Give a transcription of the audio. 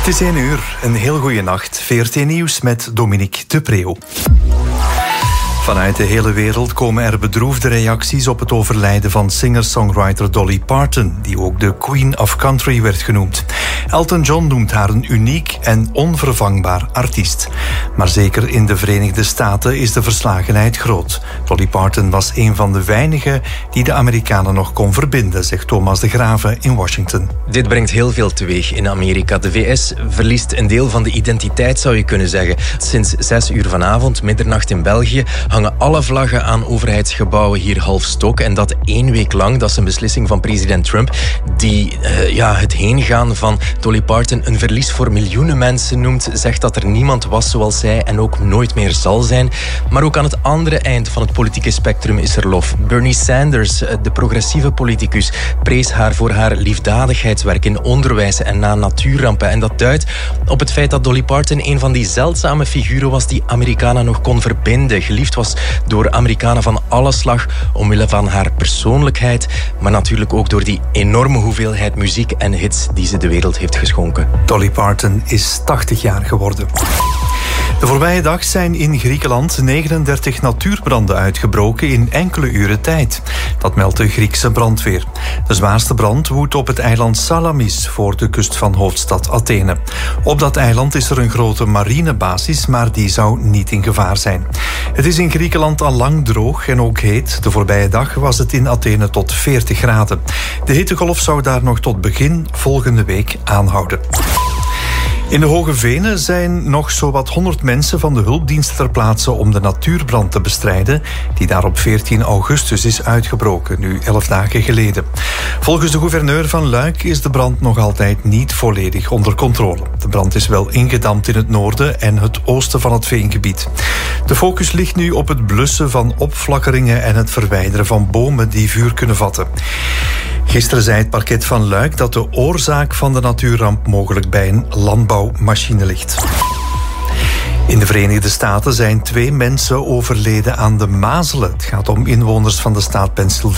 Het is 1 uur, een heel goede nacht. VRT Nieuws met Dominique de Preeuw. Vanuit de hele wereld komen er bedroefde reacties op het overlijden van singer-songwriter Dolly Parton, die ook de Queen of Country werd genoemd. Elton John noemt haar een uniek en onvervangbaar artiest. Maar zeker in de Verenigde Staten is de verslagenheid groot. Dolly Parton was een van de weinigen die de Amerikanen nog kon verbinden, zegt Thomas de Grave in Washington. Dit brengt heel veel teweeg in Amerika. De VS verliest een deel van de identiteit, zou je kunnen zeggen. Sinds 6 uur vanavond, middernacht in België, hangen alle vlaggen aan overheidsgebouwen hier half stok. En dat 1 week lang. Dat is een beslissing van president Trump, die het heengaan van Dolly Parton een verlies voor miljoenen mensen noemt. Zegt dat er niemand was zoals zij en ook nooit meer zal zijn. Maar ook aan het andere eind van het politieke spectrum is er lof. Bernie Sanders, de progressieve politicus, prees haar voor haar liefdadigheidswerk in onderwijs en na natuurrampen. En dat duidt op het feit dat Dolly Parton een van die zeldzame figuren was die Amerikanen nog kon verbinden. Geliefd was door Amerikanen van alle slag omwille van haar persoonlijkheid, maar natuurlijk ook door die enorme hoeveelheid muziek en hits die ze de wereld heeft geschonken. Dolly Parton is 80 jaar geworden. De voorbije dag zijn in Griekenland 39 natuurbranden uitgebroken in enkele uren tijd. Dat meldt de Griekse brandweer. De zwaarste brand woedt op het eiland Salamis voor de kust van hoofdstad Athene. Op dat eiland is er een grote marinebasis, maar die zou niet in gevaar zijn. Het is in Griekenland al lang droog en ook heet. De voorbije dag was het in Athene tot 40 graden. De hittegolf zou daar nog tot begin volgende week aanhouden. In de Hoge Venen zijn nog zowat 100 mensen van de hulpdiensten ter plaatse om de natuurbrand te bestrijden, die daar op 14 augustus is uitgebroken, nu 11 dagen geleden. Volgens de gouverneur van Luik is de brand nog altijd niet volledig onder controle. De brand is wel ingedampt in het noorden en het oosten van het veengebied. De focus ligt nu op het blussen van opflakkeringen en het verwijderen van bomen die vuur kunnen vatten. Gisteren zei het parket van Luik dat de oorzaak van de natuurramp mogelijk bij een landbouwmachine ligt. In de Verenigde Staten zijn 2 mensen overleden aan de mazelen. Het gaat om inwoners van de staat Pennsylvania.